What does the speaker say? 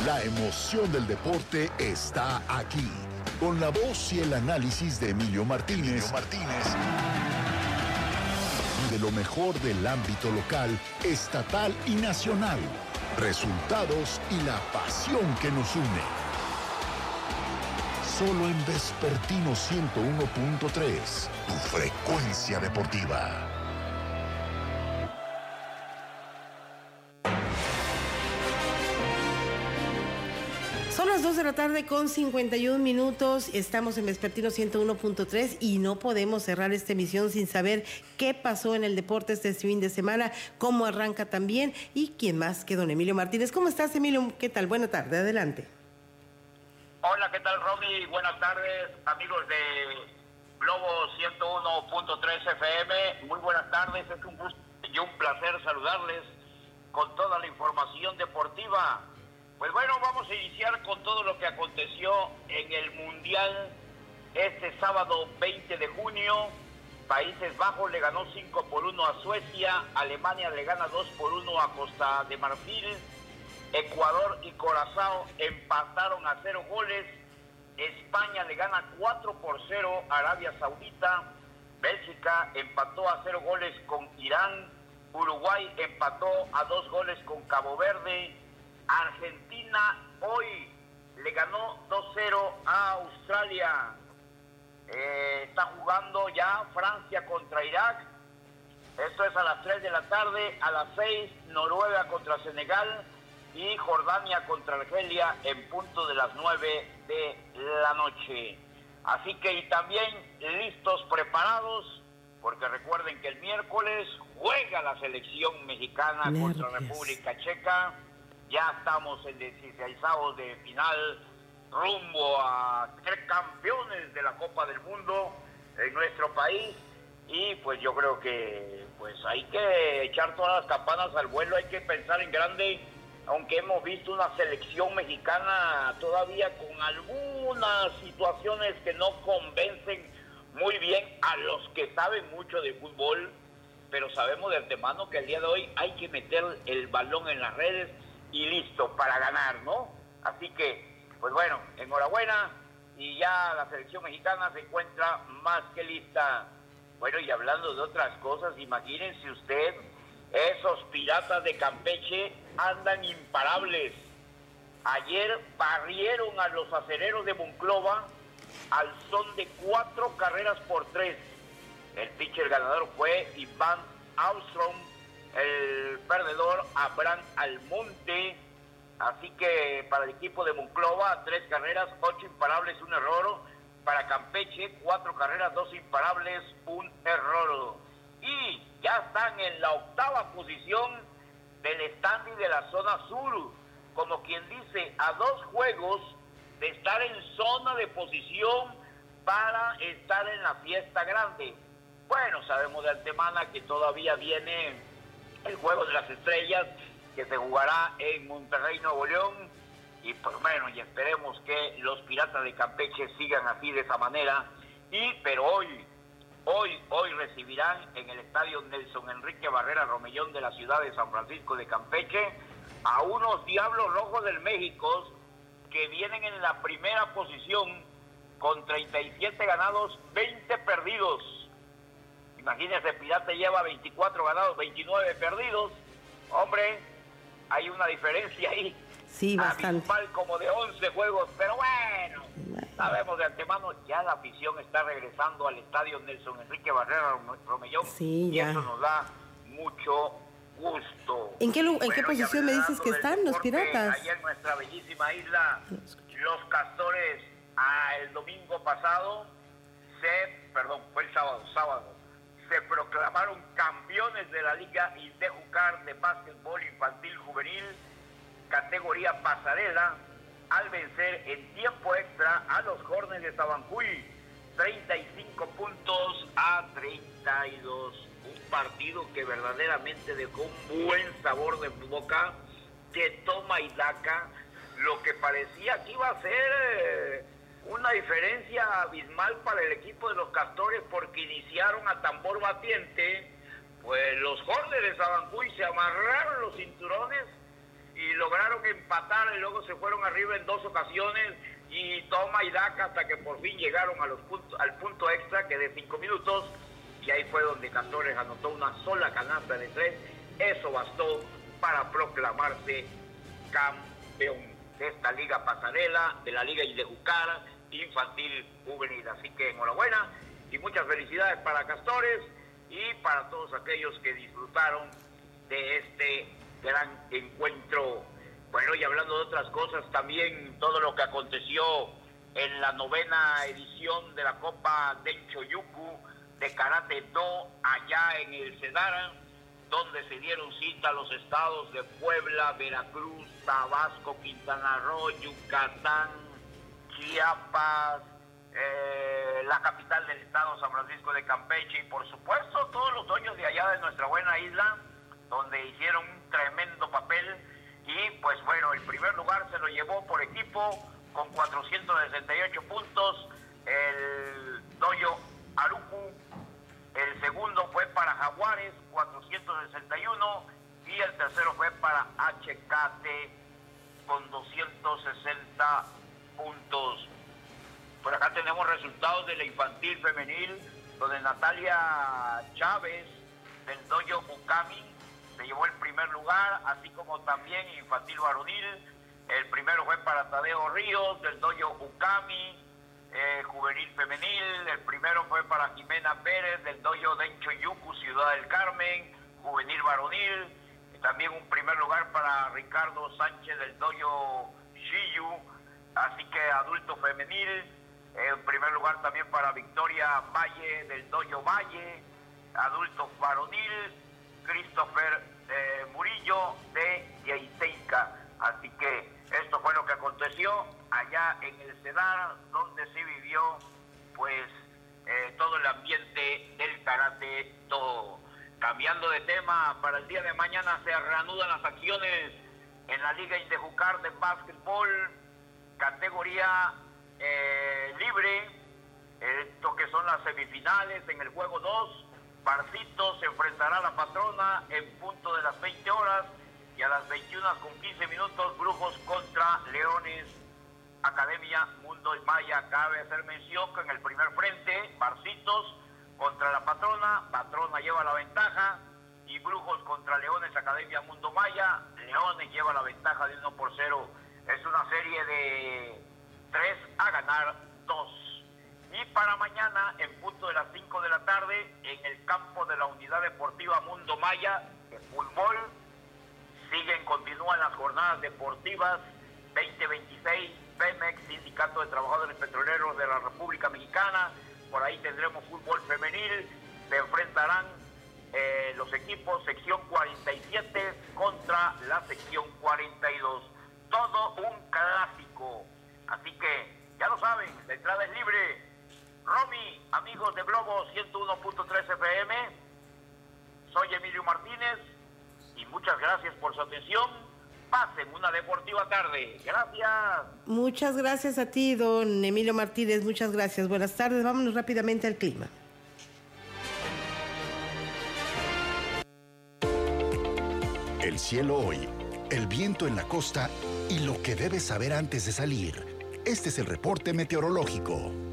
La emoción del deporte está aquí, con la voz y el análisis de Emilio Martínez. Y de lo mejor del ámbito local, estatal y nacional. Resultados y la pasión que nos une. Solo en Vespertino 101.3, tu frecuencia deportiva. Son las 2 de la tarde con 51 minutos. Estamos en Vespertino 101.3 y no podemos cerrar esta emisión sin saber qué pasó en el deporte este fin de semana, cómo arranca también y quién más que don Emilio Martínez. ¿Cómo estás, Emilio? ¿Qué tal? Buena tarde, adelante. Hola, ¿qué tal, Romy? Buenas tardes, amigos de Globo 101.3 FM. Muy buenas tardes, es un gusto y un placer saludarles con toda la información deportiva. Pues bueno, vamos a iniciar con todo lo que aconteció en el Mundial este sábado 20 de junio. Países Bajos le ganó 5-1 a Suecia, Alemania le gana 2-1 a Costa de Marfil, Ecuador y Curazao empataron a 0 goles, España le gana 4-0 a Arabia Saudita, Bélgica empató a 0 goles con Irán, Uruguay empató a 2 goles con Cabo Verde, Argentina hoy le ganó 2-0 a Australia. Está jugando ya Francia contra Irak. Esto es a las 3 de la tarde. A las 6, Noruega contra Senegal y Jordania contra Argelia en punto de las 9 de la noche. Así que y también listos, preparados, porque recuerden que el miércoles juega la selección mexicana contra República Checa. Ya estamos en 16avos de final, rumbo a ser campeones de la Copa del Mundo en nuestro país. Y pues yo creo que pues hay que echar todas las campanas al vuelo, hay que pensar en grande, aunque hemos visto una selección mexicana todavía con algunas situaciones que no convencen muy bien a los que saben mucho de fútbol, pero sabemos de antemano que el día de hoy hay que meter el balón en las redes y listo para ganar, ¿no? Así que, pues bueno, enhorabuena, y ya la selección mexicana se encuentra más que lista. Bueno, y hablando de otras cosas, imagínense usted, esos piratas de Campeche andan imparables. Ayer barrieron a los acereros de Monclova al son de 4 carreras por 3. El pitcher ganador fue Iván Armstrong, el perdedor Abraham Almonte. Así que para el equipo de Monclova, 3 carreras, 8 imparables, 1 error. Para Campeche, 4 carreras, 2 imparables, 1 error. Y ya están en la 8ª posición del standing de la zona sur, como quien dice, a 2 juegos de estar en zona de posición para estar en la fiesta grande. Bueno, sabemos de antemano que todavía viene el Juego de las Estrellas, que se jugará en Monterrey, Nuevo León, y pues bueno, y esperemos que los Piratas de Campeche sigan así de esa manera. Pero hoy recibirán en el estadio Nelson Enrique Barrera Romellón de la ciudad de San Francisco de Campeche a unos Diablos Rojos del México que vienen en la primera posición con 37 ganados, 20 perdidos. Imagínense, Pirata lleva 24 ganados, 29 perdidos. Hombre, hay una diferencia ahí. Sí, bastante. Abismal, como de 11 juegos, pero bueno, sabemos de antemano, ya la afición está regresando al estadio Nelson Enrique Barrera Romellón. Sí, y eso nos da mucho gusto. ¿En qué posición me dices que están los Piratas? Allá en nuestra bellísima isla, los Castores, el domingo pasado, fue el sábado, se proclamaron campeones de la Liga Indejucar de básquetbol infantil juvenil, categoría pasarela, al vencer en tiempo extra a los Hornets de Sabancuy, 35-32. Un partido que verdaderamente dejó un buen sabor de boca, de toma y daca, lo que parecía que iba a ser una diferencia abismal para el equipo de los Castores, porque iniciaron a tambor batiente. Pues los Hornets de Sabancuy se amarraron los cinturones y lograron empatar y luego se fueron arriba en 2 ocasiones y toma y daca hasta que por fin llegaron al punto extra, que de 5 minutos, y ahí fue donde Castores anotó una sola canasta de 3. Eso bastó para proclamarse campeón de esta liga pasarela, de la liga Indejucar infantil juvenil. Así que enhorabuena y muchas felicidades para Castores y para todos aquellos que disfrutaron de este gran encuentro. Bueno, y hablando de otras cosas, también todo lo que aconteció en la 9ª edición de la Copa Dencho-Yuku de Karate Do allá en el Cedara, donde se dieron cita los estados de Puebla, Veracruz, Tabasco, Quintana Roo, Yucatán, Chiapas, la capital del estado, San Francisco de Campeche, y por supuesto todos los dueños de allá de nuestra buena isla, donde hicieron un tremendo papel. Y pues bueno, el primer lugar se lo llevó por equipo con 468 puntos el Dojo Aruku. El segundo fue para Jaguares, 461, y el tercero fue para HKT con 260 puntos. Por acá tenemos resultados de la infantil femenil, donde Natalia Chávez del Dojo Ukami se llevó el primer lugar, así como también infantil varonil. El primero fue para Tadeo Ríos del Dojo Ukami. Juvenil femenil, el primero fue para Jimena Pérez del Dojo Dencho Yuku, Ciudad del Carmen. Juvenil varonil, también un primer lugar para Ricardo Sánchez del Dojo Shiyu, así que adulto femenil. En primer lugar también para Victoria Valle del Dojo Valle, adulto varonil. Christopher Murillo de Yeiteica. Así que esto fue lo que aconteció allá en el Cedar, donde se vivió pues todo el ambiente del karate do. Cambiando de tema, para el día de mañana se reanudan las acciones en la Liga Indejucar de básquetbol, categoría libre, esto que son las semifinales. En el juego 2, Barcito se enfrentará a la Patrona en punto de las 20 horas, y a las 21:15 Brujos contra Leones. Academia Mundo Maya. Cabe hacer mención que en el primer frente, Barcitos contra la Patrona, Patrona lleva la ventaja, y Brujos contra Leones, Academia Mundo Maya, Leones lleva la ventaja de 1-0. Es una serie de 3 a ganar 2. Y para mañana, en punto de las 5 de la tarde, en el campo de la Unidad Deportiva Mundo Maya de fútbol, continúan las jornadas deportivas 2026, Pemex, Sindicato de Trabajadores Petroleros de la República Mexicana. Por ahí tendremos fútbol femenil, se enfrentarán los equipos sección 47 contra la sección 42. Todo un clásico, así que ya lo saben, la entrada es libre. Romy, amigos de Globo 101.3 FM, soy Emilio Martínez y muchas gracias por su atención. Pasen una deportiva tarde. Gracias. Muchas gracias a ti, don Emilio Martínez. Muchas gracias. Buenas tardes. Vámonos rápidamente al clima. El cielo hoy, el viento en la costa y lo que debes saber antes de salir. Este es el reporte meteorológico.